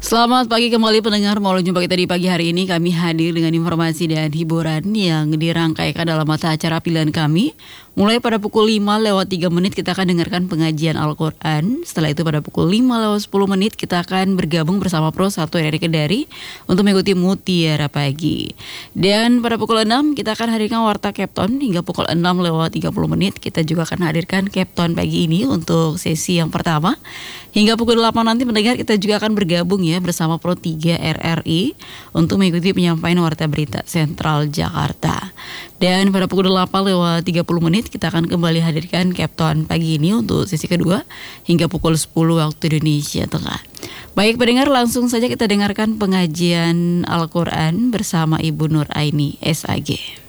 Selamat pagi kembali pendengar, mau jumpa kita di pagi hari ini. Kami hadir dengan informasi dan hiburan yang dirangkaikan dalam mata acara pilihan kami. Mulai pada pukul 5:03 kita akan dengarkan pengajian Al-Quran. Setelah itu pada pukul 5:10 kita akan bergabung bersama Pro 1 dari Kedari untuk mengikuti Mutiara Pagi. Dan pada pukul 6 kita akan hadirkan Warta Capton hingga pukul 6:30 kita juga akan hadirkan Capton pagi ini untuk sesi yang pertama. Hingga pukul 8 nanti pendengar kita juga akan bergabung ya bersama Pro 3 RRI untuk mengikuti penyampaian Warta Berita Sentral Jakarta. Dan pada pukul 8:30 kita akan kembali hadirkan Capton pagi ini untuk sesi kedua hingga pukul 10 waktu Indonesia Tengah. Baik pendengar, langsung saja kita dengarkan pengajian Al-Quran bersama Ibu Nur Aini SAG.